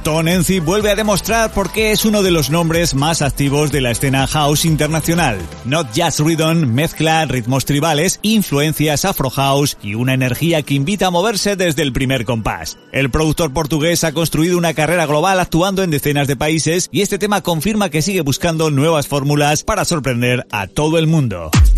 Stone Enzi vuelve a demostrar por qué es uno de los nombres más activos de la escena house internacional. Not Just Rhythm mezcla ritmos tribales, influencias afro house y una energía que invita a moverse desde el primer compás. El productor portugués ha construido una carrera global actuando en decenas de países y este tema confirma que sigue buscando nuevas fórmulas para sorprender a todo el mundo.